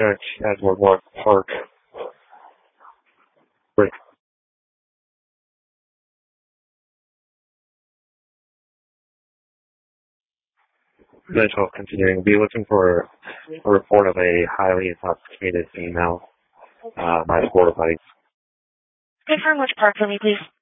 check at Boardwalk Park. Great. Mitchell, continuing. Be looking for a report of a highly intoxicated female by the Border Buddies. Confirm which park for me, please.